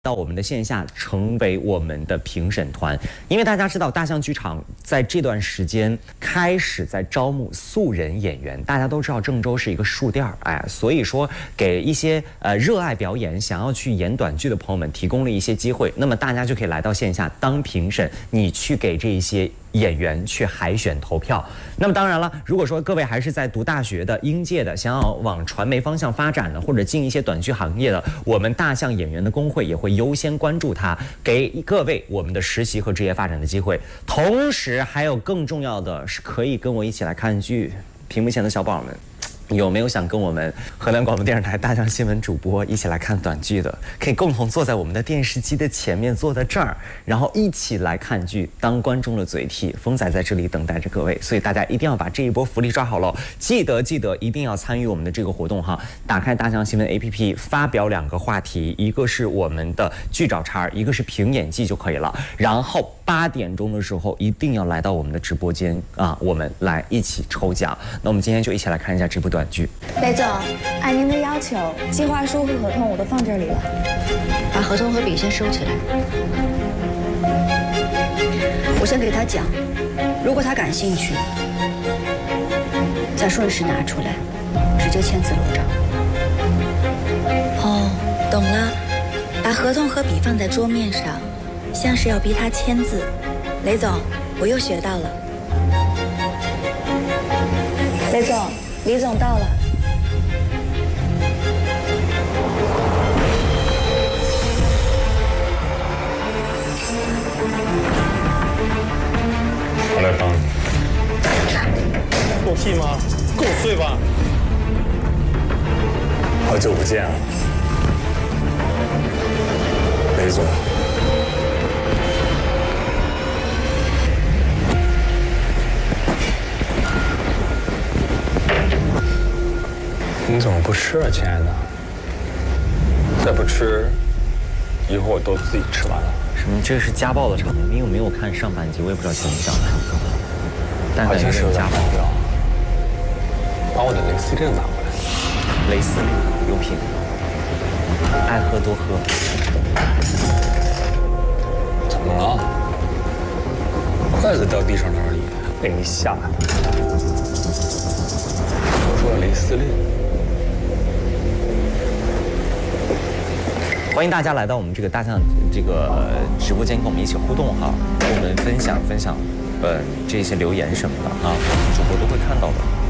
到我们的线下，成为我们的评审团。因为大家知道，大象剧场在这段时间开始在招募素人演员。大家都知道郑州是一个树店儿，所以说给一些热爱表演、想要去演短剧的朋友们提供了一些机会。那么大家就可以来到线下当评审，你去给这一些演员去海选投票。那么当然了，如果说各位还是在读大学的、应届的，想要往传媒方向发展的，或者进一些短剧行业的，我们大象演员的工会也会优先关注它，给各位我们的实习和职业发展的机会。同时还有更重要的是，可以跟我一起来看剧。屏幕前的小宝们，有没有想跟我们河南广播电视台大象新闻主播一起来看短剧的？可以共同坐在我们的电视机的前面，坐在这儿，然后一起来看剧，当观众的嘴替。风仔在这里等待着各位，所以大家一定要把这一波福利抓好了。记得一定要参与我们的这个活动哈！打开大象新闻 APP， 发表2个话题，一个是我们的剧找茬，一个是评演技就可以了。然后8点钟的时候一定要来到我们的直播间啊，我们来一起抽奖。那我们今天就一起来看一下这部短剧。 雷总，按您的要求，计划书和合同我都放这里了， 把合同和笔先收起来。我先给他讲，如果他感兴趣，再顺势拿出来，直接签字录账。 哦，懂了，把合同和笔放在桌面上，像是要逼他签字。雷总，我又学到了。雷总，李总到了。 我来帮你。够屁吗？够碎吧？好久不见了，雷总。你怎么不吃啊，亲爱的？再不吃，一会儿我都自己吃完了。 什么？这个是家暴的场面，因为我没有看上半集，我也不知道前面讲的什么，但好像是有家暴掉。把我的蕾丝链拿回来。 蕾丝有品，爱喝多喝。 怎么了？筷子掉地上而已，被你吓的。我说蕾丝链。 欢迎大家来到我们这个大象这个直播间，跟我们一起互动哈，跟我们分享这些留言什么的哈，主播都会看到的。